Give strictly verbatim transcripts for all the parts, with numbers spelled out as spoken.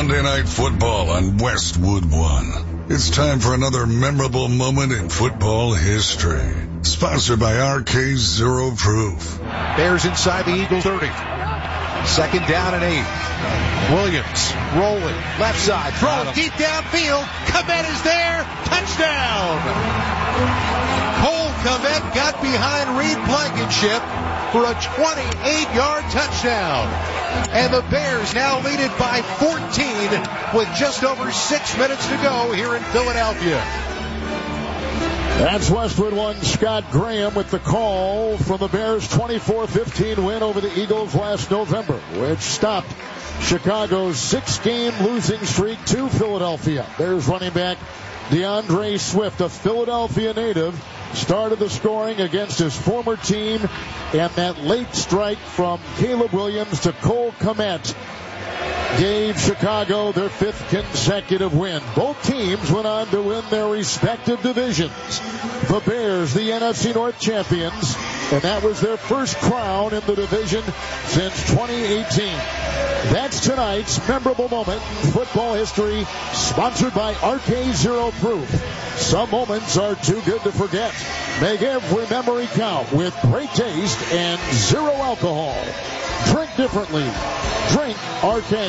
Monday Night Football on Westwood One. It's time for another memorable moment in football history. Sponsored by R K Zero Proof. Bears inside the Eagles thirty. Second down and eight. Williams rolling left side, throwing deep downfield. Kmet is there. Touchdown. Cole Kmet got behind Reed Blankenship for a twenty-eight yard touchdown. And the Bears now lead it by fourteen with just over six minutes to go here in Philadelphia. That's Westwood One. Scott Graham with the call from the Bears' twenty-four fifteen win over the Eagles last November, which stopped Chicago's six-game losing streak to Philadelphia. Bears running back DeAndre Swift, a Philadelphia native, started the scoring against his former team, and that late strike from Caleb Williams to Cole Kmet gave Chicago their fifth consecutive win. Both teams went on to win their respective divisions. The Bears, the N F C North champions, and that was their first crown in the division since twenty eighteen. That's tonight's memorable moment in football history, sponsored by R K Zero Proof. Some moments are too good to forget. Make every memory count with great taste and zero alcohol. Drink differently. Drink R K.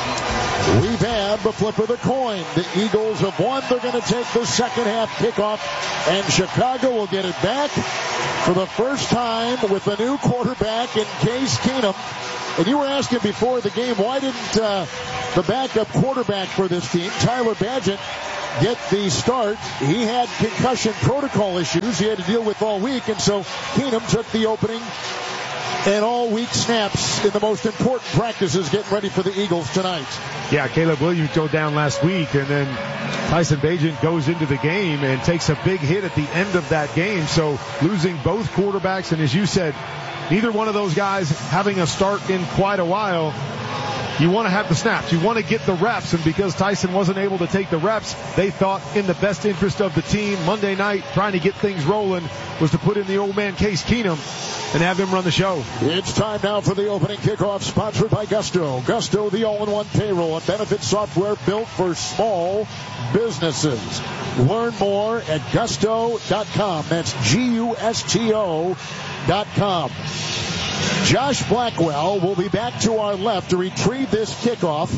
We've had the flip of the coin. The Eagles have won. They're going to take the second half kickoff, and Chicago will get it back for the first time with a new quarterback in Case Keenum. And you were asking before the game, why didn't uh, the backup quarterback for this team, Tyler Badgett, get the start? He had concussion protocol issues he had to deal with all week, and so Keenum took the opening and all week snaps in the most important practices getting ready for the Eagles tonight. Yeah, Caleb Williams go down last week, and then Tyson Bagent goes into the game and takes a big hit at the end of that game. So losing both quarterbacks, and as you said, neither one of those guys having a start in quite a while. You want to have the snaps. You want to get the reps. And because Tyson wasn't able to take the reps, they thought in the best interest of the team Monday night, trying to get things rolling, was to put in the old man Case Keenum and have him run the show. It's time now for the opening kickoff, sponsored by Gusto. Gusto, the all-in-one payroll and benefit software built for small businesses. Learn more at gusto dot com. That's G U S T O dot com. Josh Blackwell will be back to our left to retrieve this kickoff,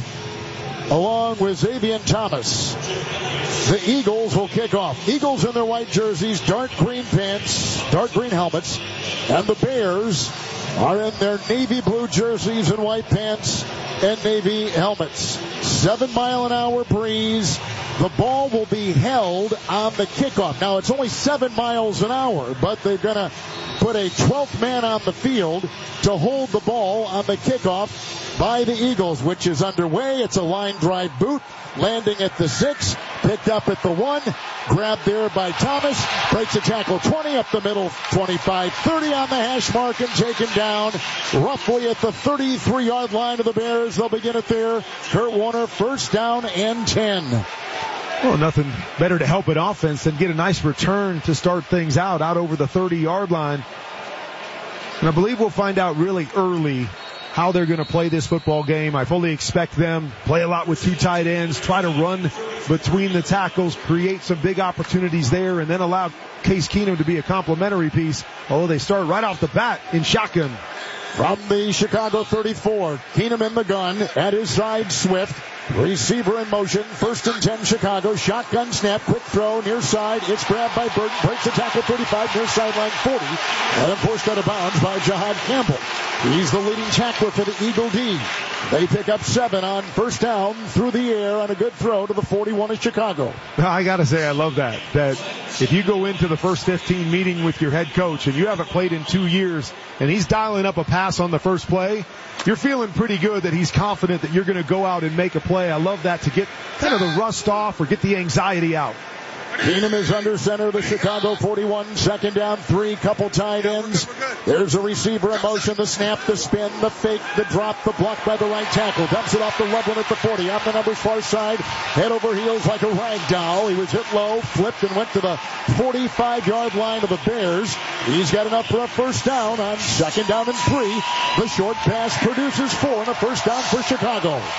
along with Xavier Thomas. The Eagles will kick off. Eagles in their white jerseys, dark green pants, dark green helmets, and the Bears are in their navy blue jerseys and white pants and navy helmets. Seven mile an hour breeze. The ball will be held on the kickoff. Now, it's only seven miles an hour, but they're going to put a twelfth man on the field to hold the ball on the kickoff by the Eagles, which is underway. It's a line drive boot, landing at the six, picked up at the one, grabbed there by Thomas, breaks a tackle twenty, up the middle, twenty-five, thirty on the hash mark, and taken down roughly at the thirty-three yard line of the Bears. They'll begin it there. Kurt Warner, first down and ten. Well, nothing better to help an offense than get a nice return to start things out, out over the thirty yard line. And I believe we'll find out really early how they're going to play this football game. I fully expect them play a lot with two tight ends, try to run between the tackles, create some big opportunities there, and then allow Case Keenum to be a complimentary piece, although they start right off the bat in shotgun. From the Chicago thirty-four, Keenum in the gun, at his side Swift, receiver in motion, first and ten Chicago, shotgun snap, quick throw, near side, it's grabbed by Burton, breaks the tackle thirty-five, near sideline forty, and then forced out of bounds by Jahad Campbell. He's the leading tackler for the Eagle D. They pick up seven on first down through the air on a good throw to the forty-one of Chicago. I gotta say, I love that, that if you go into the first fifteen meeting with your head coach and you haven't played in two years and he's dialing up a pass on the first play, you're feeling pretty good that he's confident that you're going to go out and make a play. I love that, to get kind of the rust off or get the anxiety out. Keenum is under center of the Chicago forty-one, second down, three, couple tight ends. There's a receiver in motion, the snap, the spin, the fake, the drop, the block by the right tackle. Dumps it off the Loveland at the forty, on the numbers far side, head over heels like a rag doll. He was hit low, flipped, and went to the forty-five yard line of the Bears. He's got enough for a first down on second down and three. The short pass produces four and a first down for Chicago.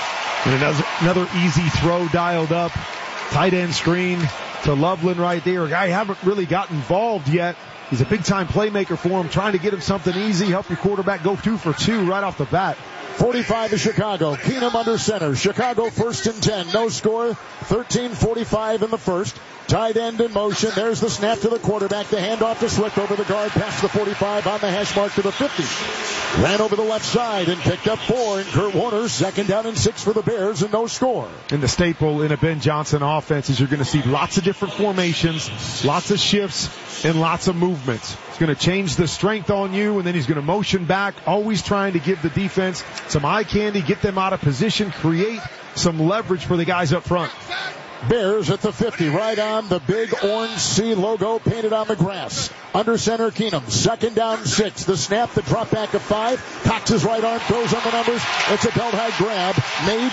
And another, another easy throw dialed up. Tight end screen to Loveland right there. A guy you haven't really got involved yet. He's a big-time playmaker for him, trying to get him something easy, help your quarterback go two for two right off the bat. forty-five to Chicago. Keenum under center. Chicago first and ten. No score. thirteen forty-five in the first. Tight end in motion. There's the snap to the quarterback. The handoff to Swift over the guard. Past the forty-five on the hash mark to the fifty. Ran over the left side and picked up four. And Kurt Warner, second down and six for the Bears and no score. In the staple in a Ben Johnson offense is you're going to see lots of different formations, lots of shifts, and lots of movements. He's going to change the strength on you, and then he's going to motion back, always trying to give the defense some eye candy, get them out of position, create some leverage for the guys up front. Bears at the fifty, right on the big orange C logo painted on the grass. Under center, Keenum. Second down, six. The snap, the drop back of five. Cocks his right arm, throws on the numbers. It's a belt high grab made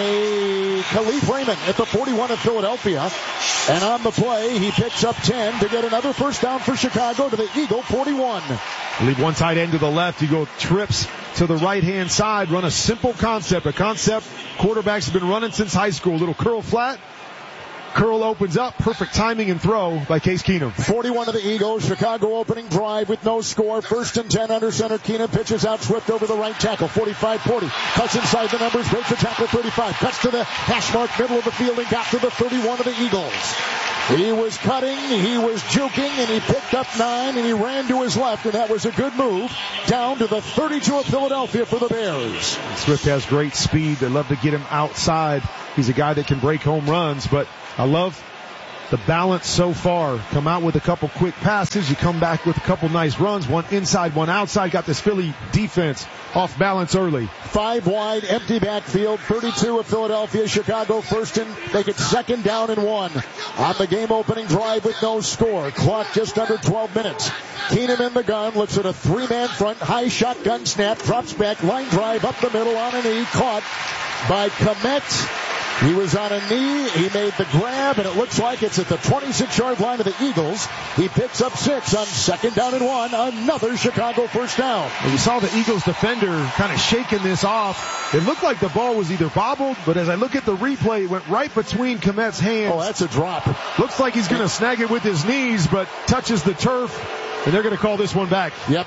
by Khalif Raymond at the forty-one of Philadelphia. And on the play, he picks up ten to get another first down for Chicago to the Eagle forty-one. Leave one tight end to the left. You go trips to the right-hand side. Run a simple concept, a concept quarterbacks have been running since high school. A little curl flat. Curl opens up. Perfect timing and throw by Case Keenum. forty-one of the Eagles. Chicago opening drive with no score. First and ten under center. Keenum pitches out Swift over the right tackle. forty-five forty. Cuts inside the numbers. Breaks the tackle thirty-five. Cuts to the hash mark middle of the field and got to the thirty-one of the Eagles. He was cutting, he was juking, and he picked up nine, and he ran to his left, and that was a good move. Down to the thirty-two of Philadelphia for the Bears. Swift has great speed. They love to get him outside. He's a guy that can break home runs, but I love the balance so far. Come out with a couple quick passes. You come back with a couple nice runs. One inside, one outside. Got this Philly defense off balance early. Five wide, empty backfield. thirty-two of Philadelphia. Chicago first and make it second down and one. On the game opening drive with no score. Clock just under twelve minutes. Keenum in the gun. Looks at a three-man front. High shotgun snap. Drops back. Line drive up the middle on a knee. Caught by Kmet. He was on a knee. He made the grab, and it looks like it's at the twenty-six yard line of the Eagles. He picks up six on second down and one. Another Chicago first down. And you saw the Eagles defender kind of shaking this off. It looked like the ball was either bobbled, but as I look at the replay, it went right between Kmet's hands. Oh, that's a drop. Looks like he's going to snag it with his knees, but touches the turf, and they're going to call this one back. Yep.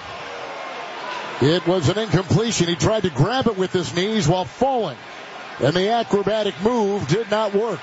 It was an incompletion. He tried to grab it with his knees while falling, and the acrobatic move did not work.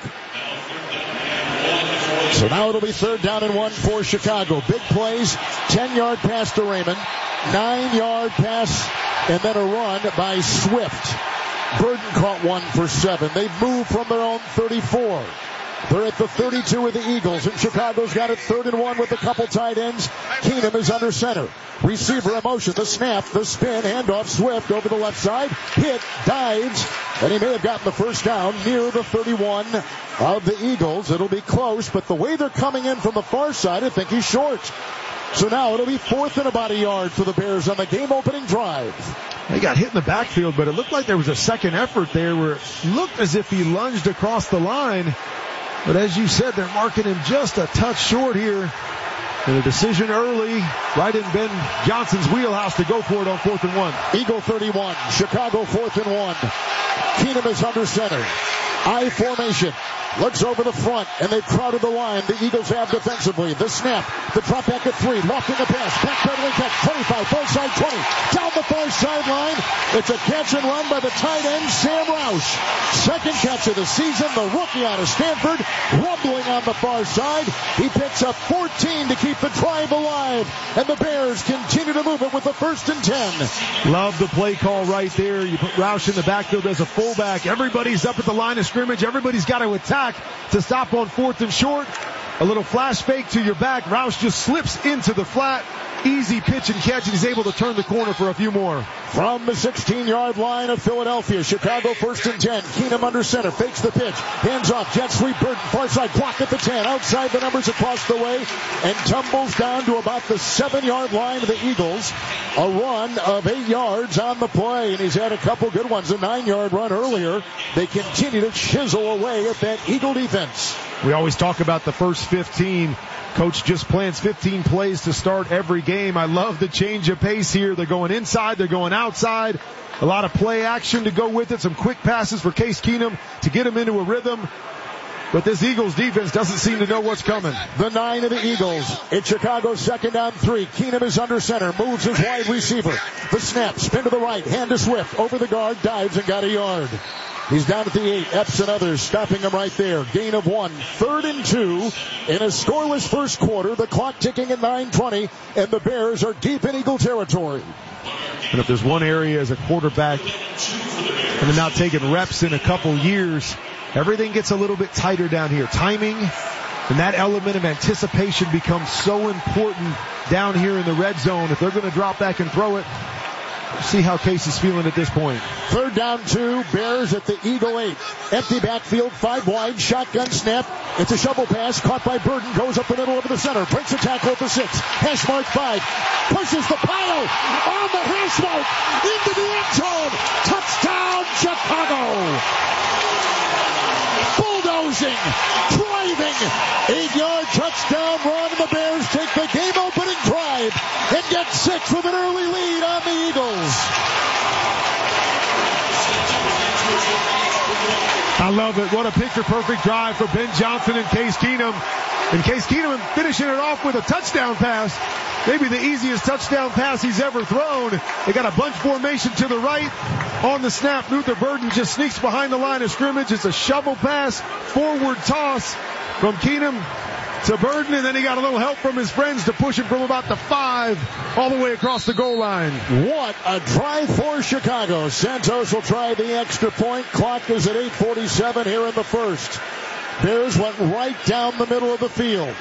So now it'll be third down and one for Chicago. Big plays, ten yard pass to Raymond, nine yard pass, and then a run by Swift. Burden caught one for seven. They've moved from their own thirty-four. They're at the thirty-two of the Eagles, and Chicago's got it third and one with a couple tight ends. Keenum is under center. Receiver in motion, the snap, the spin, handoff, Swift over the left side. Hit, dives, and he may have gotten the first down near the thirty-one of the Eagles. It'll be close, but the way they're coming in from the far side, I think he's short. So now it'll be fourth and about a yard for the Bears on the game-opening drive. He got hit in the backfield, but it looked like there was a second effort there where it looked as if he lunged across the line. But as you said, they're marking him just a touch short here. And a decision early, right in Ben Johnson's wheelhouse to go for it on fourth and one. Eagle thirty-one, Chicago fourth and one. Keenum is under center. I formation. Looks over the front, and they've crowded the line. The Eagles have defensively. The snap, the drop back at three, lofting the pass, backpedaling catch, twenty-five, far side twenty, down the far sideline. It's a catch and run by the tight end, Sam Roush. Second catch of the season, the rookie out of Stanford, rumbling on the far side. He picks up fourteen to keep the drive alive, and the Bears continue to move it with the first and ten. Love the play call right there. You put Roush in the backfield as a fullback. Everybody's up at the line of scrimmage. Everybody's got to attack to stop on fourth and short. A little flash fake to your back. Roush just slips into the flat. Easy pitch and catch, and he's able to turn the corner for a few more. From the sixteen yard line of Philadelphia, Chicago first and ten. Keenum under center, fakes the pitch, hands off, jet sweep, Burton, far side, block at the ten, outside the numbers across the way, and tumbles down to about the seven yard line of the Eagles. A run of eight yards on the play, and he's had a couple good ones. A nine yard run earlier. They continue to chisel away at that Eagle defense. We always talk about the first fifteen. Coach just plans fifteen plays to start every game. I love the change of pace here. They're going inside. They're going outside. A lot of play action to go with it. Some quick passes for Case Keenum to get him into a rhythm. But this Eagles defense doesn't seem to know what's coming. The nine of the Eagles. It's Chicago's second down three. Keenum is under center. Moves his wide receiver. The snap. Spin to the right. Hand to Swift. Over the guard. Dives and got a yard. He's down at the eight. Epps and others stopping him right there. Gain of one. Third and two. In a scoreless first quarter. The clock ticking at nine twenty. And the Bears are deep in Eagle territory. And if there's one area as a quarterback and they're not taking reps in a couple years, everything gets a little bit tighter down here. Timing and that element of anticipation becomes so important down here in the red zone. If they're going to drop back and throw it, see how Case is feeling at this point. Third down two, Bears at the Eagle eight. Empty backfield, five wide, shotgun snap. It's a shovel pass caught by Burden, goes up the middle over the center, breaks a tackle at the six. Hash mark five, pushes the pile on the hash mark into the end zone. Touchdown, Chicago. Bulldozing, driving, eight-yard touchdown run. The Bears take the game-opening drive and get six with an early lead on the Eagles. I love it. What a picture-perfect drive for Ben Johnson and Case Keenum. And Case Keenum finishing it off with a touchdown pass. Maybe the easiest touchdown pass he's ever thrown. They got a bunch formation to the right. On the snap, Luther Burden just sneaks behind the line of scrimmage. It's a shovel pass, forward toss from Keenum to Burden, and then he got a little help from his friends to push him from about the five all the way across the goal line. What a drive for Chicago. Santos will try the extra point. Clock is at eight forty-seven here in the first. Bears went right down the middle of the field.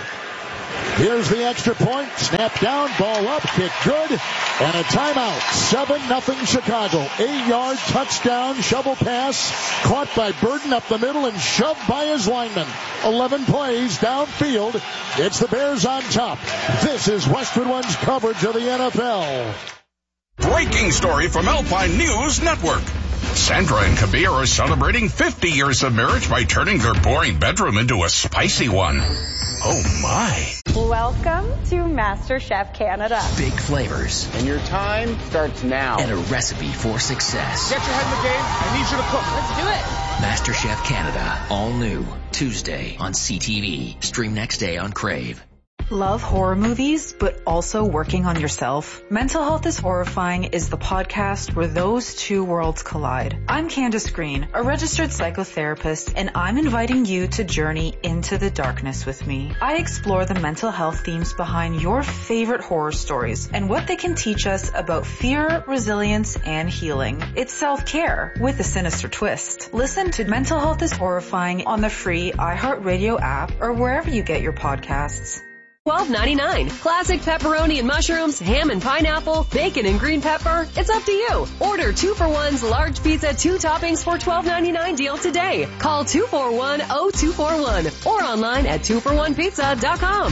Here's the extra point. Snap down, ball up, kick good, and a timeout. seven nothing Chicago. Eight-yard touchdown, shovel pass, caught by Burden up the middle and shoved by his lineman. eleven plays downfield. It's the Bears on top. This is Westwood One's coverage of the N F L. Breaking story from Alpine News Network. Sandra and Kabir are celebrating fifty years of marriage by turning their boring bedroom into a spicy one. Oh my. Welcome to MasterChef Canada. Big flavors. And your time starts now. And a recipe for success. Get your head in the game. I need you to cook. Let's do it. MasterChef Canada. All new. Tuesday on C T V. Stream next day on Crave. Love horror movies, but also working on yourself? Mental Health is Horrifying is the podcast where those two worlds collide. I'm Candace Green, a registered psychotherapist, and I'm inviting you to journey into the darkness with me. I explore the mental health themes behind your favorite horror stories and what they can teach us about fear, resilience, and healing. It's self-care with a sinister twist. Listen to Mental Health is Horrifying on the free iHeartRadio app or wherever you get your podcasts. twelve ninety-nine. Classic pepperoni and mushrooms, ham and pineapple, bacon and green pepper. It's up to you. Order two for one's large pizza, two toppings for twelve ninety-nine deal today. Call two four one, oh two four one or online at two for one pizza dot com.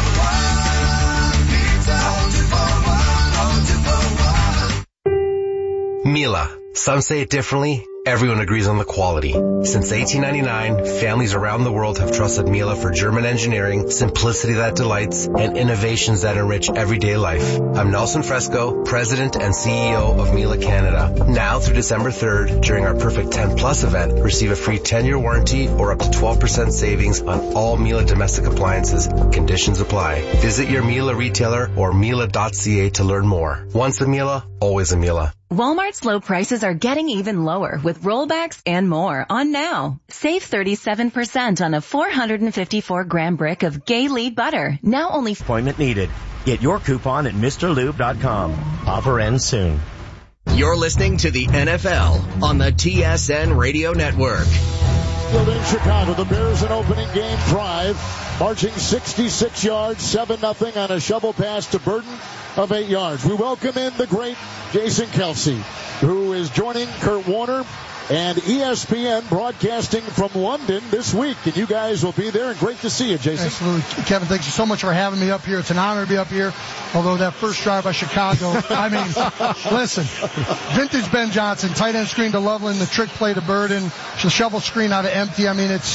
Miele. Some say it differently. Everyone agrees on the quality. Since eighteen ninety-nine, families around the world have trusted Miele for German engineering, simplicity that delights, and innovations that enrich everyday life. I'm Nelson Fresco, President and C E O of Miele Canada. Now through December third, during our Perfect ten Plus event, receive a free ten-year warranty or up to twelve percent savings on all Miele domestic appliances. Conditions apply. Visit your Miele retailer or miele dot c a to learn more. Once a Miele, always a Miele. Walmart's low prices are getting even lower with rollbacks and more on now. Save thirty-seven percent on a four hundred fifty-four gram brick of Gay Lead butter. Now only... Appointment needed. Get your coupon at Mister Lube dot com. Offer ends soon. You're listening to the N F L on the T S N Radio Network. In Chicago, the Bears an opening game drive, marching sixty-six yards, seven nothing on a shovel pass to Burden of eight yards. We welcome in the great Jason Kelce, who is joining Kurt Warner and E S P N broadcasting from London this week. And you guys will be there, and great to see you, Jason. Absolutely. Kevin, thanks so much for having me up here. It's an honor to be up here, although that first drive by Chicago, I mean, listen, vintage Ben Johnson, tight end screen to Loveland, the trick play to Burden, the shovel screen out of empty. I mean, it's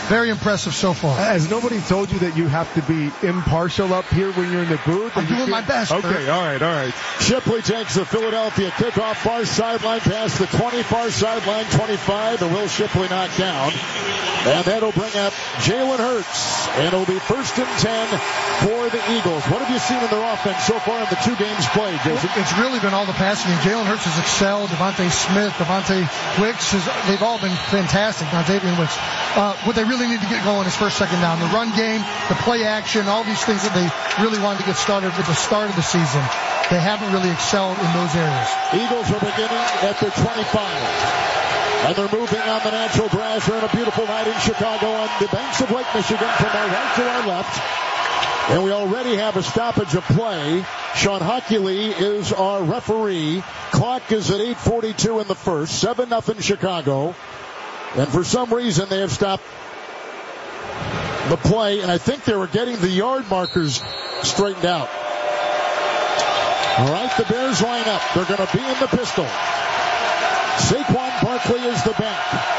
very impressive so far. Has nobody told you that you have to be impartial up here when you're in the booth? I'm doing my best. Okay, Kurt. all right, all right. Shipley takes the Philadelphia kickoff, far sideline past the twenty, far sideline twenty-five, and Will Shipley knocked down. And that'll bring up Jalen Hurts, and it'll be first and ten for the Eagles. What have you seen in their offense so far in the two games played, Jason? It's really been all the passing. Jalen Hurts has excelled. Devontae Smith, Devontae Wicks, has, they've all been fantastic. Devontae Wicks. Uh, what they really need to get going is first, second down. The run game, the play action, all these things that they really wanted to get started at the start of the season. They haven't really excelled in those areas. Eagles are beginning at the twenty-five. And they're moving on the natural grass here on a beautiful night in Chicago on the banks of Lake Michigan from our right to our left. And we already have a stoppage of play. Sean Hockley is our referee. Clock is at eight forty-two in the first. seven nothing Chicago. And for some reason they have stopped the play. And I think they were getting the yard markers straightened out. All right, the Bears line up. They're going to be in the pistol. Saquon Barkley is the back.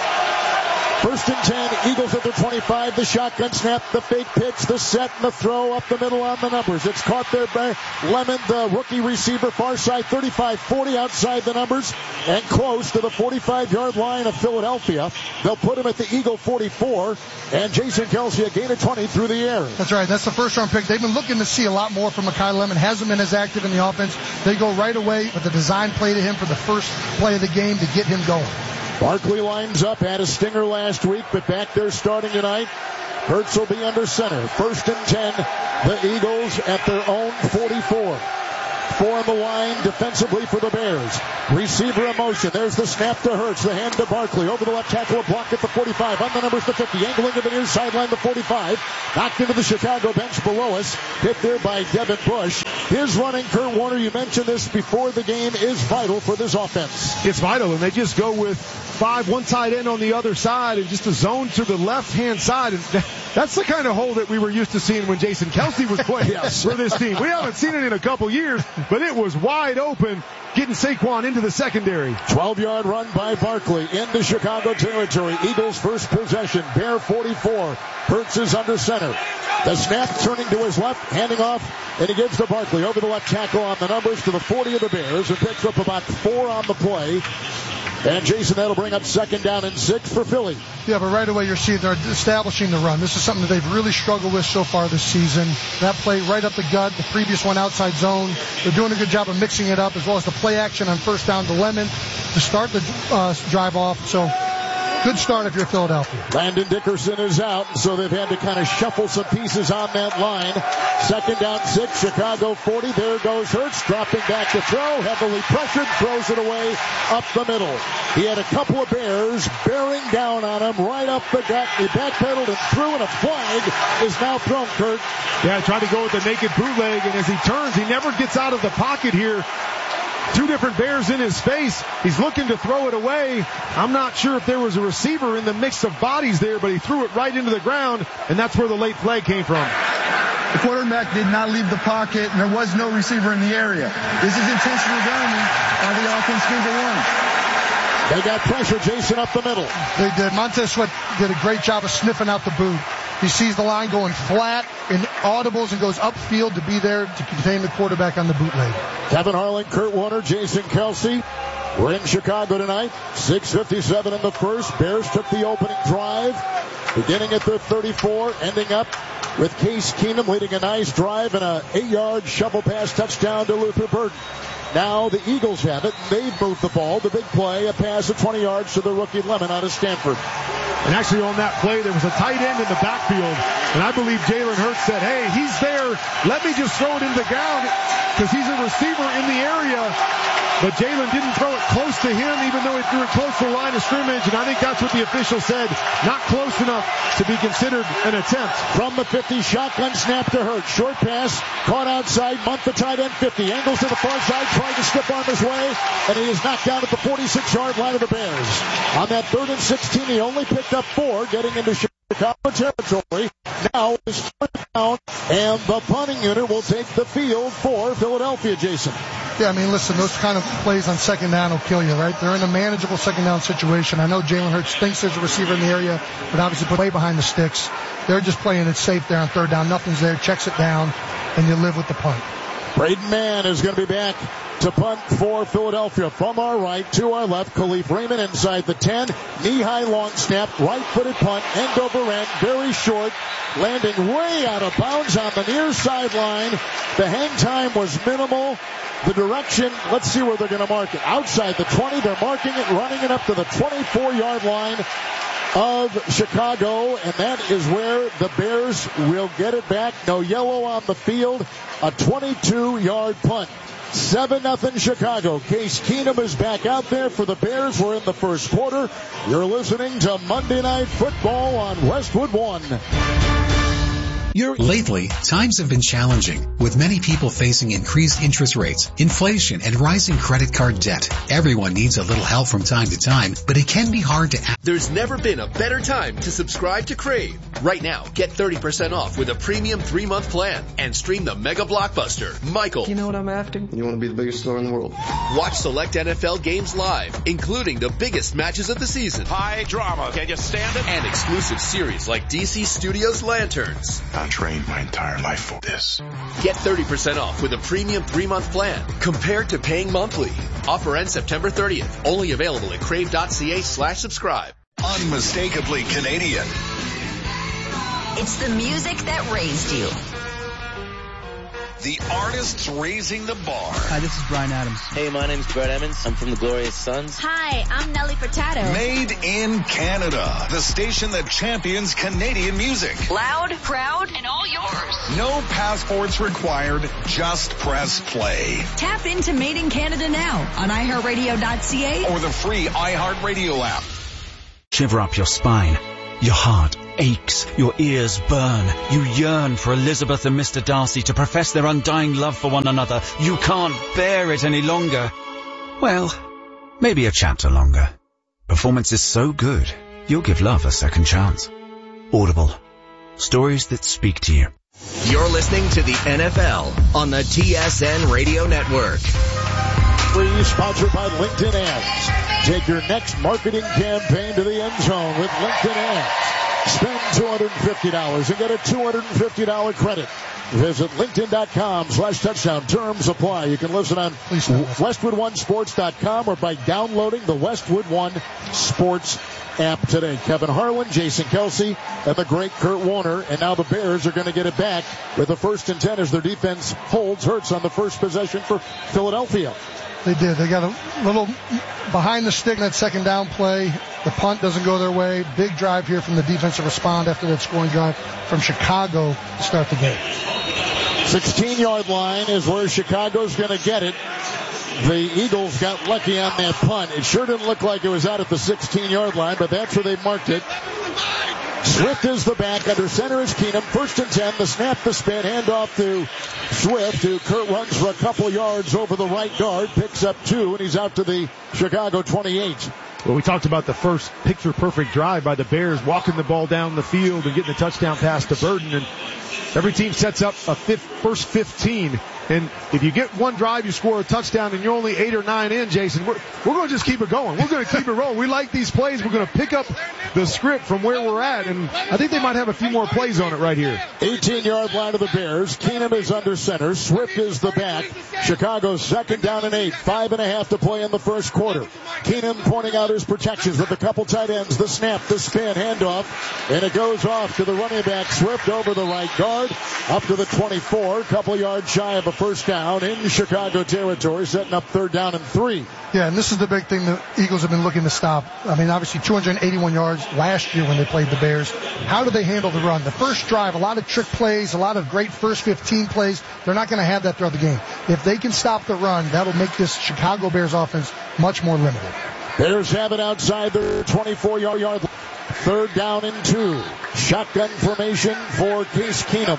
First and ten, Eagles at the twenty-five. The shotgun snap, the fake pitch, the set, and the throw up the middle on the numbers. It's caught there by Lemon, the rookie receiver, far side, thirty-five forty outside the numbers, and close to the forty-five-yard line of Philadelphia. They'll put him at the Eagle forty-four, and Jason Kelce a gain of twenty through the air. That's right. That's the first-round pick. They've been looking to see a lot more from Mekhi Lemon. Hasn't been as active in the offense. They go right away with the design play to him for the first play of the game to get him going. Barkley lines up, had a stinger last week, but back there starting tonight. Hurts will be under center. First and ten, the Eagles at their own forty-four. Four on the line defensively for the Bears. Receiver in motion. There's the snap to Hurts. The hand to Barkley. Over the left tackle, a block at the forty-five. On the numbers, the fifty. Angling to the near sideline, the forty-five. Knocked into the Chicago bench below us. Hit there by Devin Bush. His running, Kurt Warner, you mentioned this before the game, is vital for this offense. It's vital, and they just go with five, one tight end on the other side, and just a zone to the left-hand side. And that's the kind of hole that we were used to seeing when Jason Kelce was playing yes. for this team. We haven't seen it in a couple years, but it was wide open, getting Saquon into the secondary. twelve-yard run by Barkley into Chicago territory. Eagles first possession. Bear forty-four. Hurts is under center. The snap turning to his left, handing off, and he gives to Barkley over the left tackle on the numbers to the forty of the Bears, and picks up about four on the play. And Jason, that'll bring up second down and six for Philly. Yeah, but right away you're seeing they're establishing the run. This is something that they've really struggled with so far this season. That play right up the gut, the previous one outside zone. They're doing a good job of mixing it up, as well as the play action on first down to Lemon to start the uh, drive off. So good start if you're Philadelphia. Landon Dickerson is out, so they've had to kind of shuffle some pieces on that line. Second down, six, Chicago forty. There goes Hurts, dropping back to throw, heavily pressured, throws it away up the middle. He had a couple of Bears bearing down on him right up the gut. He backpedaled and threw, and a flag is now thrown, Kurt. Yeah, trying to go with the naked bootleg, and as he turns, he never gets out of the pocket here. Two different Bears in his face. He's looking to throw it away. I'm not sure if there was a receiver in the mix of bodies there, but he threw it right into the ground, and that's where the late flag came from. The quarterback did not leave the pocket, and there was no receiver in the area. This is intentional grounding on the offense number one. They got pressure, Jason, up the middle. They did. Montez Sweat did a great job of sniffing out the boot. He sees the line going flat in audibles and goes upfield to be there to contain the quarterback on the bootleg. Kevin Harlan, Kurt Warner, Jason Kelce. We're in Chicago tonight. six fifty-seven in the first. Bears took the opening drive, beginning at the thirty-four, ending up with Case Keenum leading a nice drive and an eight-yard shovel pass touchdown to Luther Burden. Now the Eagles have it. They've moved the ball. The big play, a pass of twenty yards to the rookie Lemon out of Stanford. And actually on that play, there was a tight end in the backfield. And I believe Jalen Hurts said, hey, he's there. Let me just throw it into the ground because he's a receiver in the area. But Jalen didn't throw it close to him, even though he threw it close to the line of scrimmage. And I think that's what the official said. Not close enough to be considered an attempt. From the fifty, shotgun snap to Hurts. Short pass, caught outside, Munt the tight end fifty. Angles to the far side, trying to stiff arm his way. And he is knocked down at the forty-six-yard line of the Bears. On that third and sixteen, he only picked up four, getting into Chicago territory. Now is down, and the punting unit will take the field for Philadelphia, Jason. Yeah, I mean, listen, those kind of plays on second down will kill you, right? They're in a manageable second down situation. I know Jalen Hurts thinks there's a receiver in the area, but obviously put way behind the sticks. They're just playing it safe there on third down. Nothing's there. Checks it down, and you live with the punt. Braden Mann is going to be back to punt for Philadelphia. From our right to our left, Khalif Raymond inside the ten. Knee-high long snap, right-footed punt, end over end, very short, landing way out of bounds on the near sideline. The hang time was minimal. The direction, let's see where they're going to mark it. Outside the twenty, they're marking it, running it up to the twenty-four-yard line of Chicago, and that is where the Bears will get it back. No yellow on the field. A twenty-two-yard punt. seven nothing Chicago. Case Keenum is back out there for the Bears. We're in the first quarter. You're listening to Monday Night Football on Westwood One. You're Lately, times have been challenging, with many people facing increased interest rates, inflation, and rising credit card debt. Everyone needs a little help from time to time, but it can be hard to act. There's never been a better time to subscribe to Crave. Right now, get thirty percent off with a premium three-month plan and stream the mega blockbuster, Michael. You know what I'm after? You want to be the biggest star in the world. Watch select N F L games live, including the biggest matches of the season. High drama. Can you stand it? And exclusive series like D C Studios Lanterns. I trained my entire life for this. Get thirty percent off with a premium three-month plan compared to paying monthly. Offer ends September thirtieth. Only available at crave.ca slash subscribe. Unmistakably Canadian. It's the music that raised you. The artists raising the bar. Hi, this is Bryan Adams. Hey, my name's Brett Emmons. I'm from the Glorious Sons. Hi, I'm Nelly Furtado. Made in Canada. The station that champions Canadian music. Loud, proud, and all yours. No passports required. Just press play. Tap into Made in Canada now on i heart radio dot c a or the free iHeartRadio app. Shiver up your spine. Your heart aches, your ears burn. You yearn for Elizabeth and Mister Darcy to profess their undying love for one another. You can't bear it any longer. Well, maybe a chapter longer. Performance is so good, you'll give love a second chance. Audible. Stories that speak to you. You're listening to the N F L on the T S N Radio Network. Free, sponsored by LinkedIn Ads. Take your next marketing campaign to the end zone with LinkedIn Ads. Spend two hundred fifty dollars and get a two hundred fifty dollars credit. Visit linkedin.com slash touchdown. Terms apply. You can listen on westwood one sports dot com or by downloading the Westwood One Sports app today. Kevin Harlan, Jason Kelsey, and the great Kurt Warner. And now the Bears are going to get it back with the first and ten as their defense holds Hurts on the first possession for Philadelphia. They did. They got a little behind the stick in that second down play. The punt doesn't go their way. Big drive here from the defensive respond after that scoring drive from Chicago to start the game. sixteen-yard line is where Chicago's going to get it. The Eagles got lucky on that punt. It sure didn't look like it was out at the sixteen-yard line, but that's where they marked it. Swift is the back. Under center is Keenum. First and ten. The snap, the spin. Handoff to Swift, who Kurt runs for a couple yards over the right guard. Picks up two, and he's out to the Chicago twenty-eight. Well, we talked about the first picture-perfect drive by the Bears, walking the ball down the field and getting the touchdown pass to Burden. And every team sets up a fifth, first fifteen. And if you get one drive, you score a touchdown, and you're only eight or nine in, Jason, we're, we're going to just keep it going. We're going to keep it rolling. We like these plays. We're going to pick up the script from where we're at, and I think they might have a few more plays on it right here. eighteen-yard line of the Bears. Keenum is under center. Swift is the back. Chicago's second down and eight. Five and a half to play in the first quarter. Keenum pointing out his protections with a couple tight ends. The snap, the spin, handoff, and it goes off to the running back. Swift over the right guard, up to the twenty-four. Couple yards shy of a first down in Chicago territory, setting up third down and three. Yeah, and this is the big thing the Eagles have been looking to stop. I mean, obviously two hundred eighty-one yards last year when they played the Bears. How do they handle the run? The first drive, a lot of trick plays, a lot of great first fifteen plays. They're not going to have that throughout the game. If they can stop the run, that'll make this Chicago Bears offense much more limited. Bears have it outside their twenty-four-yard line. Third down and two. Shotgun formation for Case Keenum.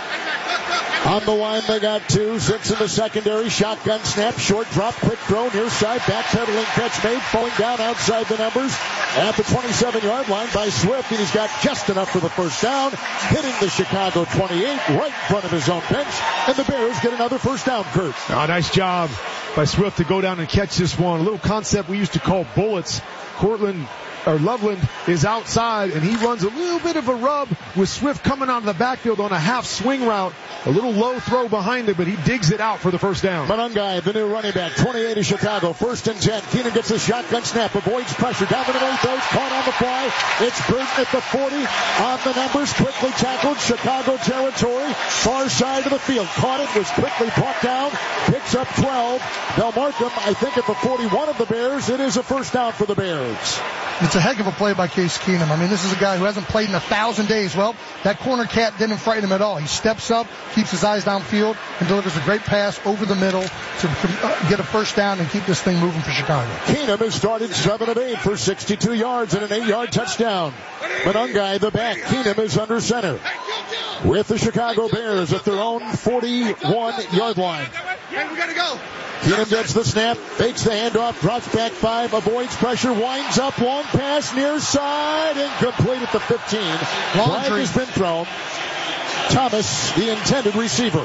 On the line, they got two. Six in the secondary. Shotgun snap. Short drop. Quick throw. Near side. Backpedaling catch made. Falling down outside the numbers. at the twenty-seven-yard line by Swift, and he's got just enough for the first down, hitting the Chicago twenty-eight right in front of his own bench, and the Bears get another first down, Kurt. Oh, nice job by Swift to go down and catch this one. A little concept we used to call bullets. Cortland or Loveland is outside, and he runs a little bit of a rub with Swift coming out of the backfield on a half swing route. A little low throw behind it, but he digs it out for the first down. Monangai, the new running back, twenty-eight of Chicago, first and ten. Keenan gets a shotgun snap, avoids pressure, down the middle, throws, caught on the fly. It's Burton at the forty, on the numbers, quickly tackled, Chicago territory, far side of the field. Caught it, was quickly brought down, picks up twelve. Del Markham, I think at the forty-one of the Bears, it is a first down for the Bears. It's a heck of a play by Case Keenum. I mean, this is a guy who hasn't played in a thousand days. Well, that corner cat didn't frighten him at all. He steps up, keeps his eyes downfield, and delivers a great pass over the middle to uh, get a first down and keep this thing moving for Chicago. Keenum has started seven of eight for sixty-two yards and an eight-yard touchdown. Monangai, the back. Keenum is under center with the Chicago Bears at their own forty-one-yard line. Hey, we gotta go. Keenum gets the snap, fakes the handoff, drops back five, avoids pressure, winds up, long pass, near side, incomplete at the fifteen. Flag has been thrown. Thomas, the intended receiver.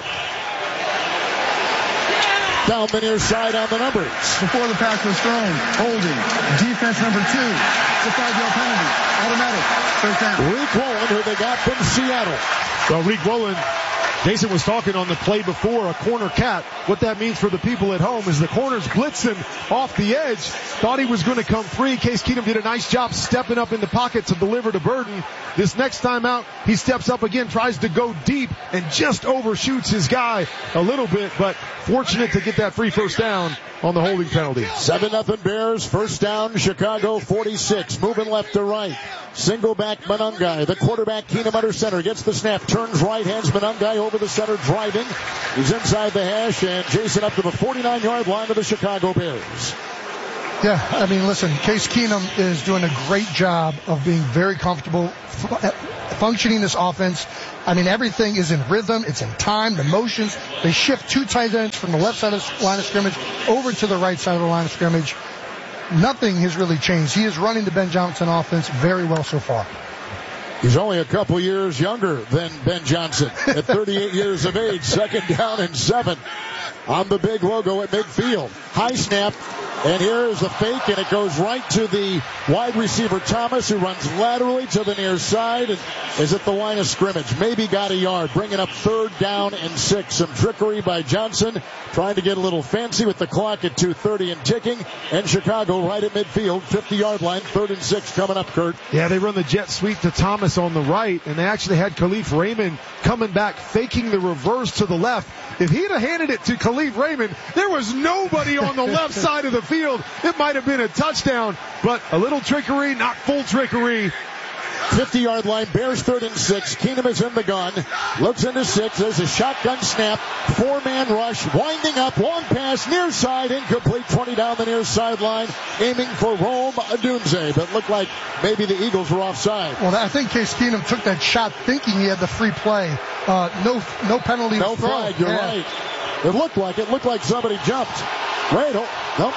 Down the near side on the numbers. Before the pass was thrown, holding, defense number two. It's a five-yard penalty, automatic, first down. Reek Woolen, who they got from Seattle. Well, Reek Woolen, Jason was talking on the play before, a corner cat. What that means for the people at home is the corner's blitzing off the edge. Thought he was going to come free. Case Keenum did a nice job stepping up in the pocket to deliver to Burton. This next time out, he steps up again, tries to go deep, and just overshoots his guy a little bit, but fortunate to get that free first down on the holding penalty. seven nothing Bears, first down, Chicago forty-six, moving left to right. Single back Monangai, the quarterback Keenum under center, gets the snap, turns right, hands Monangai over the center, driving. He's inside the hash, and Jason up to the forty-nine-yard line of the Chicago Bears. Yeah, I mean, listen, Case Keenum is doing a great job of being very comfortable functioning this offense. I mean, everything is in rhythm. It's in time, the motions. They shift two tight ends from the left side of the line of scrimmage over to the right side of the line of scrimmage. Nothing has really changed. He is running the Ben Johnson offense very well so far. He's only a couple years younger than Ben Johnson at thirty-eight years of age. Second down and seven on the big logo at midfield. High snap, and here is the fake, and it goes right to the wide receiver Thomas, who runs laterally to the near side and is at the line of scrimmage. Maybe got a yard, bringing up third down and six. Some trickery by Johnson, trying to get a little fancy with the clock at two thirty and ticking, and Chicago right at midfield, fifty-yard line, third and six coming up, Kurt. Yeah, they run the jet sweep to Thomas on the right, and they actually had Khalif Raymond coming back, faking the reverse to the left. If he'd have handed it to Khalif Raymond, there was nobody on the left side of the field. It might have been a touchdown, but a little trickery, not full trickery. fifty-yard line, Bears third and six. Keenum is in the gun, looks into six. There's a shotgun snap, four-man rush, winding up, long pass, near side, incomplete, twenty down the near sideline, aiming for Rome Odunze, but looked like maybe the Eagles were offside. Well, I think Case Keenum took that shot thinking he had the free play. Uh, no, no penalty. No flag, you're yeah. right. It looked like, it looked like somebody jumped. Wait, oh, nope.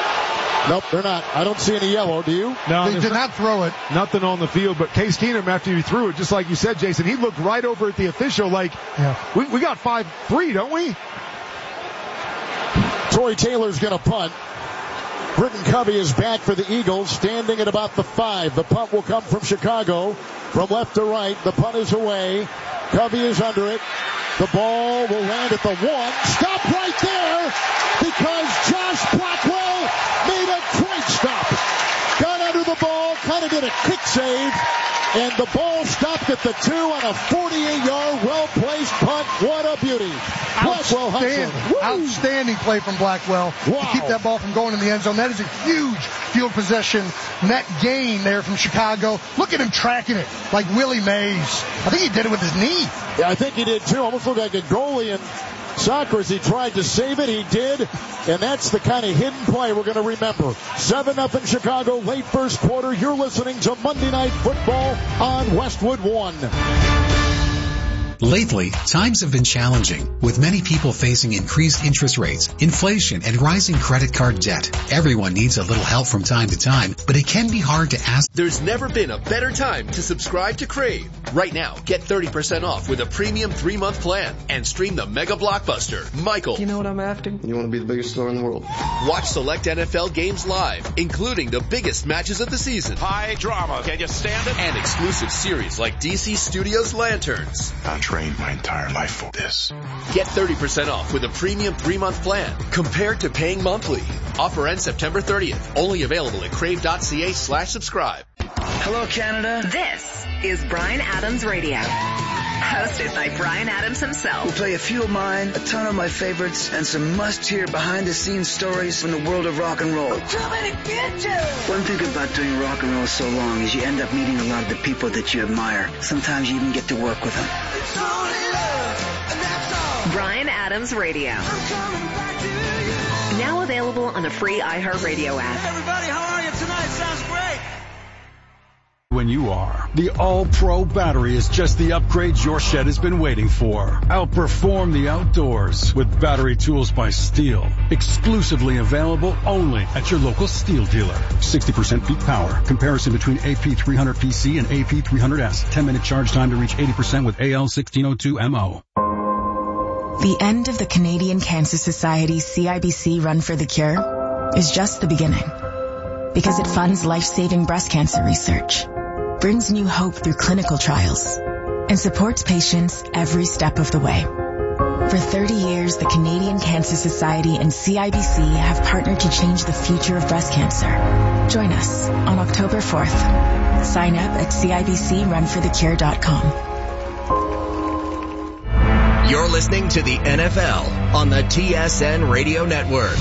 Nope, they're not. I don't see any yellow. Do you? No, they did not throw it. Nothing on the field, but Case Keenum, after he threw it, just like you said, Jason, he looked right over at the official like, yeah. we, we got five three, don't we? Troy Taylor's going to punt. Britton Covey is back for the Eagles, standing at about the five. The punt will come from Chicago, from left to right. The punt is away. Covey is under it. The ball will land at the one. Stop right there because Josh Blackwell made a great stop. Got under the ball, kind of did a kick save, and the ball stopped at the two on a forty-eight-yard well-placed punt. What a beauty. Blackwell Outstanding. Outstanding play from Blackwell wow. to keep that ball from going in the end zone. That is a huge field possession net gain there from Chicago. Look at him tracking it like Willie Mays. I think he did it with his knee. Yeah, I think he did too. Almost looked like a goalie in soccer as he tried to save it. He did, and that's the kind of hidden play we're going to remember. seven nothing Chicago, late first quarter. You're listening to Monday Night Football on Westwood One. Lately, times have been challenging, with many people facing increased interest rates, inflation, and rising credit card debt. Everyone needs a little help from time to time, but it can be hard to ask. There's never been a better time to subscribe to Crave. Right now, get thirty percent off with a premium three-month plan and stream the mega blockbuster, Michael. You know what I'm after? You want to be the biggest star in the world. Watch select N F L games live, including the biggest matches of the season. High drama. Can you stand it? And exclusive series like D C Studios Lanterns. I trained my entire life for this. Get thirty percent off with a premium three-month plan compared to paying monthly. Offer ends September thirtieth. Only available at crave.ca slash subscribe. Hello, Canada. This is Bryan Adams Radio. Hosted by Bryan Adams himself. We'll play a few of mine, a ton of my favorites, and some must-hear behind-the-scenes stories from the world of rock and roll. Too many bitches! One thing about doing rock and roll so long is you end up meeting a lot of the people that you admire. Sometimes you even get to work with them. It's only love, and that's all. Bryan Adams Radio. Now available on the free iHeartRadio app. Hey everybody, how are you tonight? Sounds great. When you are. The All-Pro battery is just the upgrade your shed has been waiting for. Outperform the outdoors with battery tools by Steel. Exclusively available only at your local Steel dealer. sixty percent peak power. Comparison between A P three hundred P C and A P three hundred S. ten minute charge time to reach eighty percent with A L sixteen oh two M O. The end of the Canadian Cancer Society C I B C Run for the Cure is just the beginning. Because it funds life-saving breast cancer research, brings new hope through clinical trials, and supports patients every step of the way. For thirty years, the Canadian Cancer Society and C I B C have partnered to change the future of breast cancer. Join us on October fourth. Sign up at C I B C run for the cure dot com. You're listening to the N F L on the T S N Radio Network.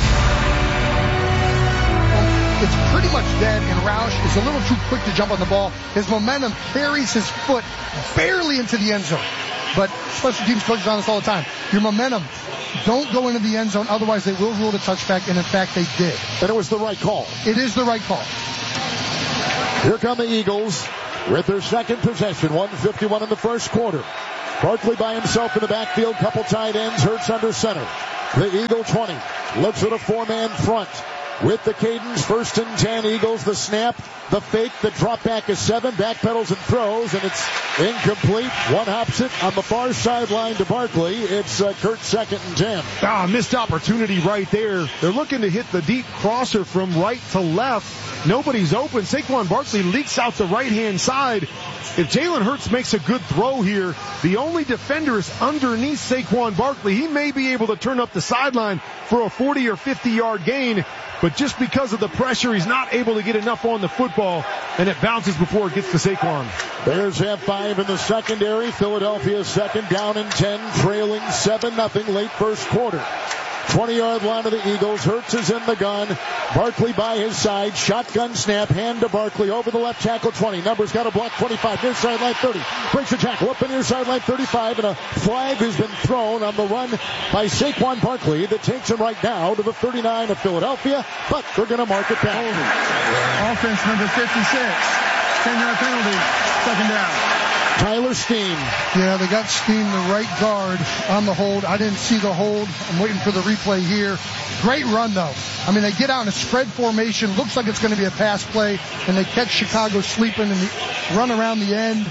It's pretty much dead, and Roush is a little too quick to jump on the ball. His momentum carries his foot barely into the end zone. But special teams coaches on this all the time. Your momentum, don't go into the end zone, otherwise they will rule the touchback, and in fact they did. And it was the right call. It is the right call. Here come the Eagles with their second possession, one fifty-one in the first quarter. Barkley by himself in the backfield, couple tight ends, Hurts under center. The Eagle twenty looks at a four-man front. With the cadence, first and ten, Eagles, the snap, the fake, the drop back is seven, backpedals and throws, and it's incomplete. One hops it on the far sideline to Barkley. It's uh, Kurt second and ten. Ah, missed opportunity right there. They're looking to hit the deep crosser from right to left. Nobody's open. Saquon Barkley leaks out the right-hand side. If Jalen Hurts makes a good throw here, the only defender is underneath Saquon Barkley. He may be able to turn up the sideline for a forty or fifty yard gain, but just because of the pressure, he's not able to get enough on the football, and it bounces before it gets to Saquon. Bears have five in the secondary. Philadelphia second down and ten, trailing seven nothing late first quarter. twenty-yard line of the Eagles. Hurts is in the gun. Barkley by his side. Shotgun snap. Hand to Barkley over the left tackle twenty. Numbers got a block twenty-five. Near sideline thirty. Breaks the tackle up in near sideline thirty-five. And a flag has been thrown on the run by Saquon Barkley that takes him right now to the thirty-nine of Philadelphia. But they're going to mark it back. Offense number fifty-six. ten-yard penalty. Second down. Tyler Steen. Yeah, they got Steen, the right guard, on the hold. I didn't see the hold. I'm waiting for the replay here. Great run, though. I mean, they get out in a spread formation. Looks like it's going to be a pass play, and they catch Chicago sleeping and run around the end.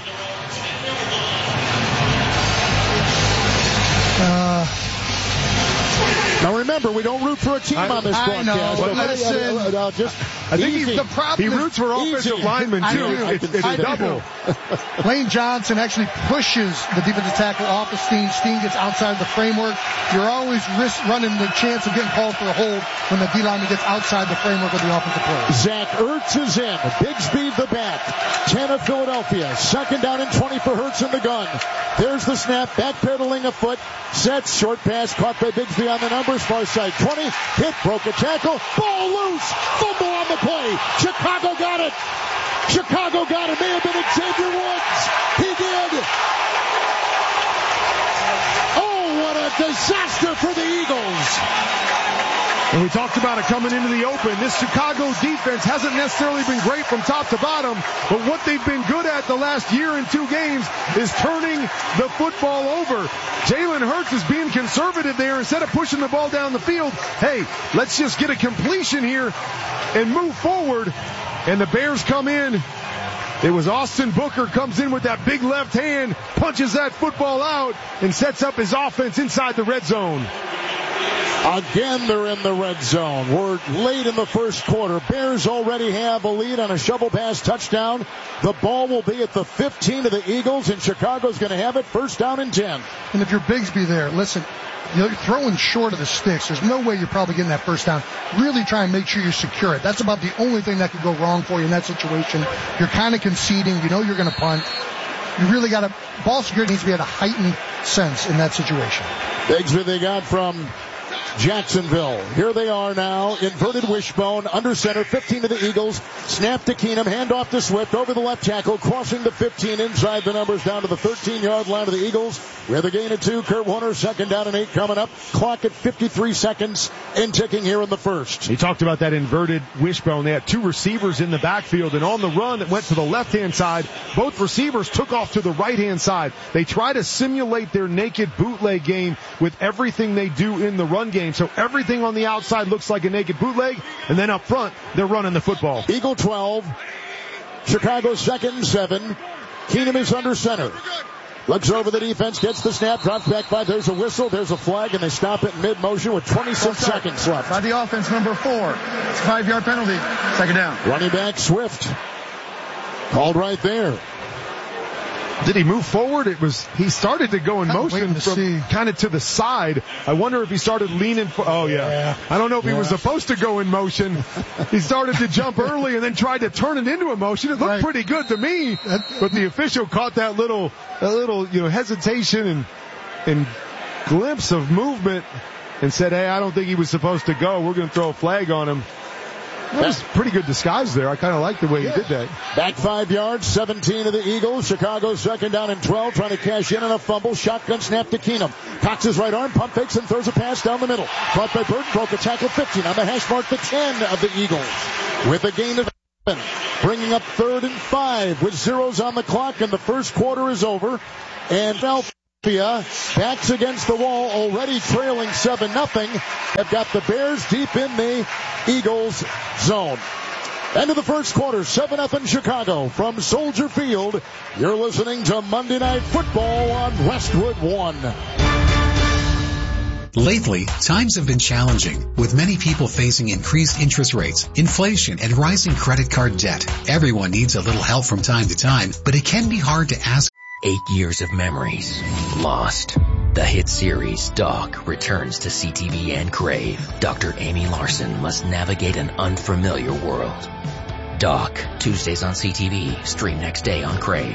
Uh, now remember, we don't root for a team I, on this I broadcast. know, but okay? listen, uh, uh, just I think easy. he, the problem he roots for offensive linemen, too. I It's, it's I double. Lane Johnson actually pushes the defensive tackle off of Steen. Steen gets outside the framework. You're always risk running the chance of getting called for a hold when the D lineman gets outside the framework of the offensive player. Zach Ertz is in. Bigsby the back. ten of Philadelphia. Second down and twenty for Hurts in the gun. There's the snap. Backpedaling a foot. Sets. Short pass caught by Bigsby on the numbers. Far side twenty. Hit. Broke a tackle. Ball loose. Fumble on the play. Chicago got it. Chicago got it. May have been Xavier Woods. He did. Oh, what a disaster for the Eagles. And we talked about it coming into the open. This Chicago defense hasn't necessarily been great from top to bottom, but what they've been good at the last year and two games is turning the football over. Jalen Hurts is being conservative there. Instead of pushing the ball down the field, hey, let's just get a completion here and move forward. And the Bears come in. It was Austin Booker comes in with that big left hand, punches that football out, and sets up his offense inside the red zone. Again, they're in the red zone. We're late in the first quarter. Bears already have a lead on a shovel pass touchdown. The ball will be at the fifteen of the Eagles, and Chicago's going to have it first down and ten. And if you're Bigsby there, listen, you're throwing short of the sticks. There's no way you're probably getting that first down. Really try and make sure you secure it. That's about the only thing that could go wrong for you in that situation. You're kind of conceding. You know you're going to punt. You really got to, ball security needs to be at a heightened sense in that situation. Bigsby they got from Jacksonville. Here they are now. Inverted wishbone. Under center. fifteen to the Eagles. Snap to Keenum. Handoff to Swift. Over the left tackle. Crossing the fifteen. Inside the numbers. Down to the thirteen-yard line of the Eagles. We have a gain of two. Kurt Warner. Second down and eight coming up. Clock at fifty-three seconds and ticking here in the first. He talked about that inverted wishbone. They had two receivers in the backfield, and on the run that went to the left-hand side, both receivers took off to the right-hand side. They try to simulate their naked bootleg game with everything they do in the run game. So everything on the outside looks like a naked bootleg, and then up front, they're running the football. Eagle twelve, Chicago second and seven. Keenum is under center. Looks over the defense, gets the snap, drops back five. There's a whistle, there's a flag, and they stop it in mid-motion with twenty-six seconds left. By the offense, number four. It's a five-yard penalty. Second down. Running back Swift. Called right there. Did he move forward? It was, he started to go in motion from kind of to the side. I wonder if he started leaning for, oh yeah. yeah. I don't know if yeah. he was supposed to go in motion. He started to jump early and then tried to turn it into a motion. It looked right. pretty good to me, but the official caught that little, that little, you know, hesitation and, and glimpse of movement and said, hey, I don't think he was supposed to go. We're going to throw a flag on him. That was pretty good disguise there. I kind of like the way yeah. he did that. Back five yards, seventeen of the Eagles. Chicago second down and twelve, trying to cash in on a fumble. Shotgun snap to Keenum. Cox's right arm, pump fakes and throws a pass down the middle. Caught by Burton, broke a tackle, fifteen on the hash mark, the ten of the Eagles. With a gain of seven, bringing up third and five with zeros on the clock, and the first quarter is over. And Philadelphia, backs against the wall, already trailing seven nothing. Have got the Bears deep in the Eagles zone. End of the first quarter, seven nothing Chicago from Soldier Field. You're listening to Monday Night Football on Westwood One. Lately, times have been challenging, with many people facing increased interest rates, inflation, and rising credit card debt. Everyone needs a little help from time to time, but it can be hard to ask. Eight years of memories lost. The hit series Doc returns to C T V and Crave. Doctor Amy Larson must navigate an unfamiliar world. Doc, Tuesdays on C T V, stream next day on Crave.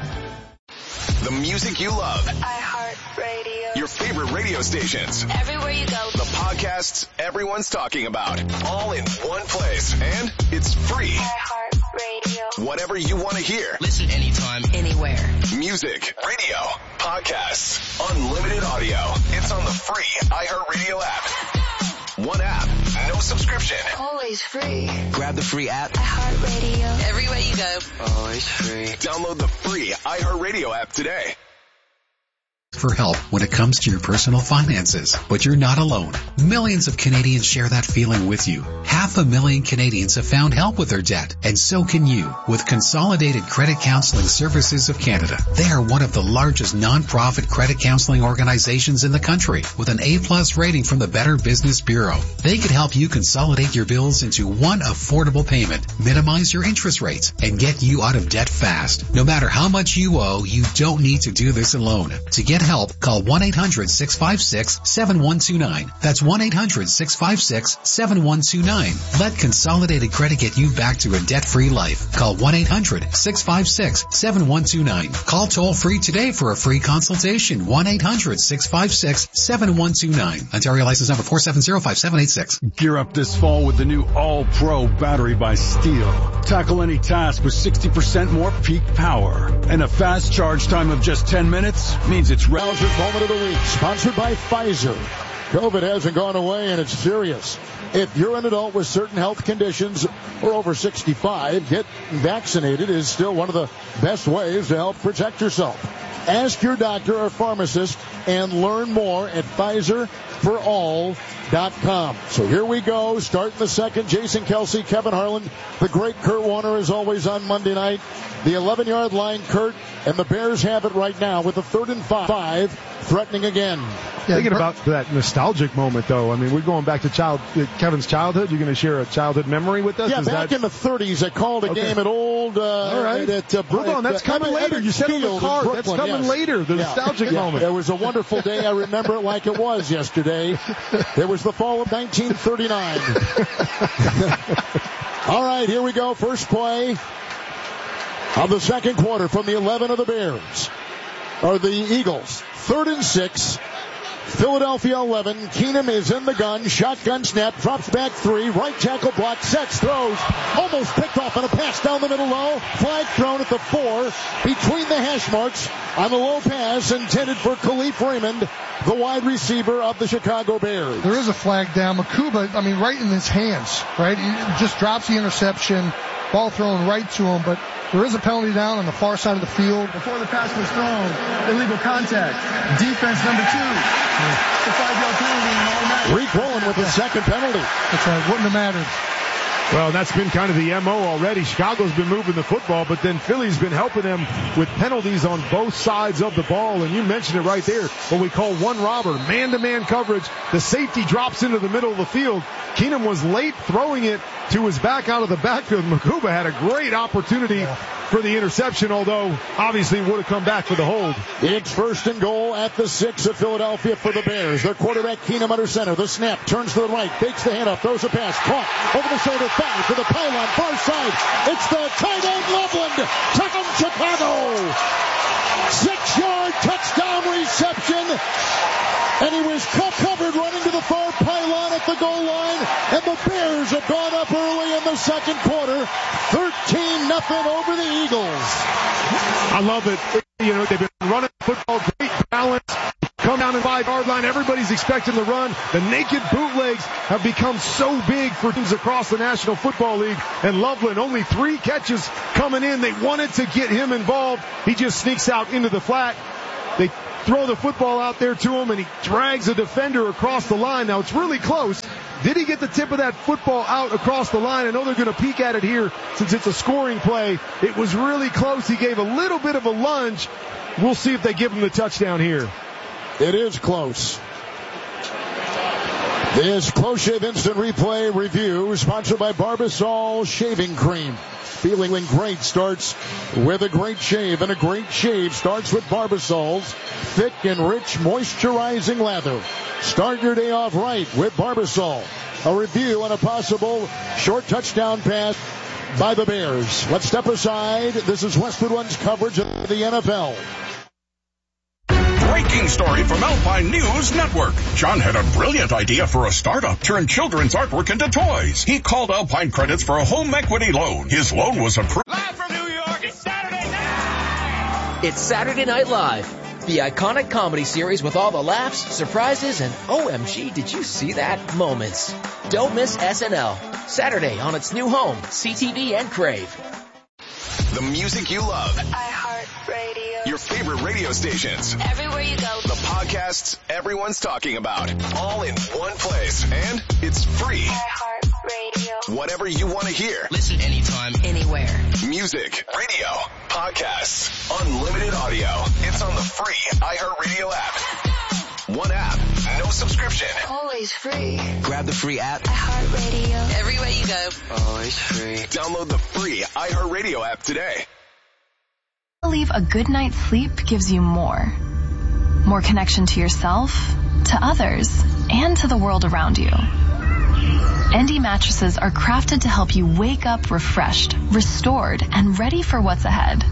The music you love. iHeartRadio. Your favorite radio stations. Everywhere you go. The podcasts everyone's talking about. All in one place. And it's free. iHeartRadio. Whatever you want to hear. Listen anytime, anywhere. Music, radio, podcasts, unlimited audio. It's on the free iHeartRadio app. One app, no subscription. Always free. Grab the free app. iHeartRadio. Everywhere you go. Always free. Download the free iHeartRadio app today. For help when it comes to your personal finances, but you're not alone. Millions of Canadians share that feeling with you. Half a million Canadians have found help with their debt, and so can you with Consolidated Credit Counseling Services of Canada. They are one of the largest non-profit credit counseling organizations in the country with an A-plus rating from the Better Business Bureau. They could help you consolidate your bills into one affordable payment, minimize your interest rates, and get you out of debt fast. No matter how much you owe, you don't need to do this alone. To get help, call one eight hundred six five six seven one two nine. That's one eight hundred six five six seven one two nine. Let Consolidated Credit get you back to a debt-free life. Call one eight hundred six five six seven one two nine. Call toll-free today for a free consultation. one eight hundred six five six seven one two nine. Ontario license number four seven zero five seven eight six. Gear up this fall with the new All-Pro battery by Steel. Tackle any task with sixty percent more peak power. And a fast charge time of just ten minutes means it's Moment of the week, sponsored by Pfizer. COVID hasn't gone away, and it's serious. If you're an adult with certain health conditions or over sixty-five, get vaccinated is still one of the best ways to help protect yourself. Ask your doctor or pharmacist and learn more at Pfizer for all dot com. So here we go, starting the second. Jason Kelsey, Kevin Harlan, the great Kurt Warner is always on Monday night. The eleven-yard line, Kurt, and the Bears have it right now with a third and five, threatening again. Yeah, Thinking about that nostalgic moment, though. I mean, we're going back to child Kevin's childhood. You're going to share a childhood memory with us? Yeah, Is back that... in the thirties, I called a okay. game at old. Uh, All right. At, uh, Hold on, that's uh, coming later. You said on the card. That's Brooklyn, coming yes. later. The yeah. nostalgic yeah. moment. It was a wonderful day. I remember it like it was yesterday. It was the fall of nineteen thirty-nine. All right, here we go. First play of the second quarter from the eleven of the Bears, or the Eagles. Third and six. Philadelphia eleven. Keenum is in the gun. Shotgun snap. Drops back three. Right tackle block. Sets. Throws. Almost picked off on a pass down the middle low. Flag thrown at the four. Between the hash marks on the low pass intended for Khalif Raymond, the wide receiver of the Chicago Bears. There is a flag down. Makuba, I mean, right in his hands, right? He just drops the interception. Ball thrown right to him, but there is a penalty down on the far side of the field. Before the pass was thrown, illegal contact. Defense number two. It's a five-yard penalty and automatic. Rick Rowland with the second penalty. That's right. Wouldn't have mattered. Well, that's been kind of the M O already. Chicago's been moving the football, but then Philly's been helping them with penalties on both sides of the ball. And you mentioned it right there, what we call one robber, man-to-man coverage. The safety drops into the middle of the field. Keenum was late throwing it to his back out of the backfield. Makuba had a great opportunity for the interception, although obviously would have come back for the hold. It's first and goal at the six of Philadelphia for the Bears. Their quarterback Keenum under center. The snap turns to the right, fakes the handoff, throws a pass, caught over the shoulder, foul to the pylon, far side. It's the tight end Loveland. Second Chicago. Six-yard touchdown reception. And he was covered running to the far pylon at the goal line. And the Bears have gone up early in the second quarter. thirteen nothing over the Eagles. I love it. You know, they've been running football, great balance. Come down the five-yard line. Everybody's expecting the run. The naked bootlegs have become so big for teams across the National Football League. And Loveland, only three catches coming in. They wanted to get him involved. He just sneaks out into the flat. They throw the football out there to him, and he drags a defender across the line. Now, it's really close. Did he get the tip of that football out across the line? I know they're going to peek at it here since it's a scoring play. It was really close. He gave a little bit of a lunge. We'll see if they give him the touchdown here. It is close. This Close Shave Instant Replay Review sponsored by Barbasol Shaving Cream. Feeling great starts with a great shave, and a great shave starts with Barbasol's thick and rich moisturizing lather. Start your day off right with Barbasol. A review on a possible short touchdown pass by the Bears. Let's step aside. This is Westwood One's coverage of the N F L. Breaking story from Alpine News Network. John had a brilliant idea for a startup, turn children's artwork into toys. He called Alpine Credits for a home equity loan. His loan was approved. Live from New York, it's Saturday night! It's Saturday Night Live, the iconic comedy series with all the laughs, surprises, and O M G, did you see that moments. Don't miss S N L, Saturday on its new home, C T V and Crave. The music you love. iHeartRadio. Your favorite radio stations. Everywhere you go. The podcasts everyone's talking about. All in one place. And it's free. iHeartRadio. Whatever you want to hear. Listen anytime, anywhere. Music, radio, podcasts, unlimited audio. It's on the free iHeartRadio app. One app, no subscription. Always free. Grab the free app. iHeartRadio. Everywhere you go. Always free. Download the free iHeartRadio app today. I believe a good night's sleep gives you more. More connection to yourself, to others, and to the world around you. Endy mattresses are crafted to help you wake up refreshed, restored, and ready for what's ahead.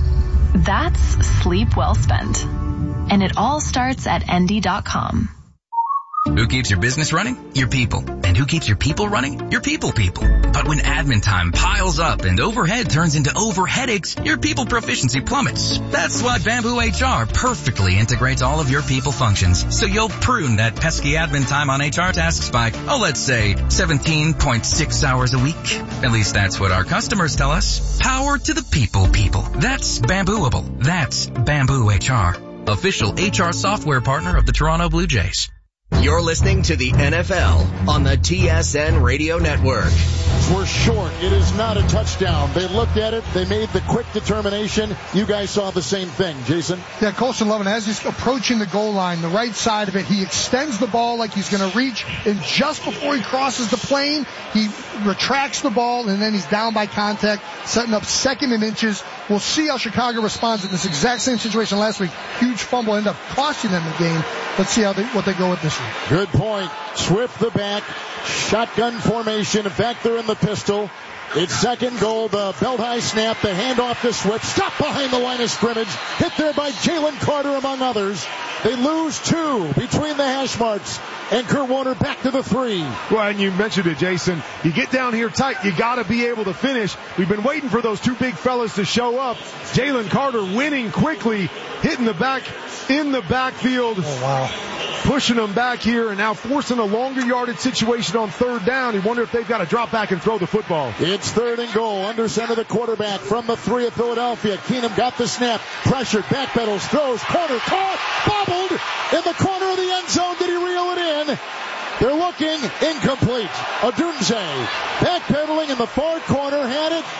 That's sleep well spent. And it all starts at endy dot com. Who keeps your business running? Your people. And who keeps your people running? Your people people. But when admin time piles up and overhead turns into over headaches, your people proficiency plummets. That's why Bamboo H R perfectly integrates all of your people functions, so you'll prune that pesky admin time on H R tasks by, oh, let's say seventeen point six hours a week. At least that's what our customers tell us. Power to the people people. That's Bambooable. That's Bamboo H R. Official H R software partner of the Toronto Blue Jays. You're listening to the N F L on the T S N Radio Network. We're short. It is not a touchdown. They looked at it. They made the quick determination. You guys saw the same thing, Jason. Yeah, Colson Lovin, as he's approaching the goal line, the right side of it, he extends the ball like he's going to reach, and just before he crosses the plane, he retracts the ball, and then he's down by contact, setting up second and inches. We'll see how Chicago responds in this exact same situation last week. Huge fumble ended up costing them the game. Let's see how they, what they go with this week. Good point. Swift the back. Shotgun formation. In fact, they're in the pistol. It's second goal. The belt high snap. The handoff to Swift. Stopped behind the line of scrimmage. Hit there by Jalen Carter, among others. They lose two between the hash marks. And Kurt Warner back to the three. Well, and you mentioned it, Jason. You get down here tight, you got to be able to finish. We've been waiting for those two big fellas to show up. Jalen Carter winning quickly, hitting the back in the backfield. Oh, wow. Pushing them back here and now forcing a longer yardage situation on third down. You wonder if they've got to drop back and throw the football. It's third and goal. Under center the quarterback from the three of Philadelphia. Keenum got the snap. Pressured. Backpedals. Throws. Corner. Caught. Bobbled in the corner of the end zone. Did he reel it in? They're looking. Incomplete. Odunze backpedaling in the far corner. Had it.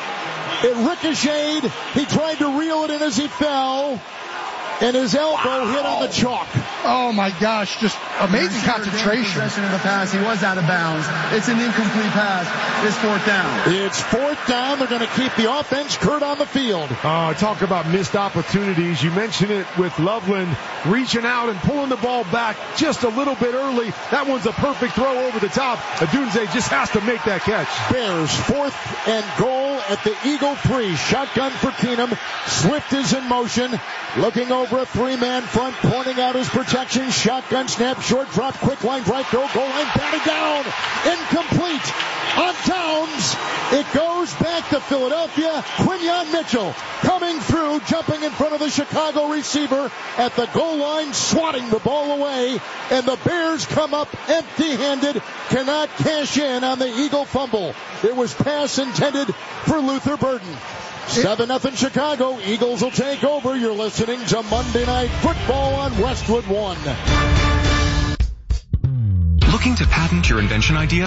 It ricocheted. He tried to reel it in as he fell. And his elbow wow. hit on the chalk. Oh my gosh, just amazing concentration. Possession of the pass, he was out of bounds. It's an incomplete pass. It's fourth down. It's fourth down. They're going to keep the offense. Kurt on the field. Uh, talk about missed opportunities. You mentioned it with Loveland reaching out and pulling the ball back just a little bit early. That one's a perfect throw over the top. Odunze just has to make that catch. Bears fourth and goal at the Eagle three. Shotgun for Keenum. Swift is in motion. Looking over a three-man front, pointing out his protection. Shotgun snap, short drop, quick line, right throw, goal line, batted down. Incomplete. On downs. It goes back to Philadelphia. Quinyon Mitchell coming through, jumping in front of the Chicago receiver at the goal line, swatting the ball away. And the Bears come up empty-handed, cannot cash in on the Eagle fumble. It was pass intended for Luther Burden. seven nothing Chicago. Eagles will take over. You're listening to Monday Night Football on Westwood One. Looking to patent your invention idea?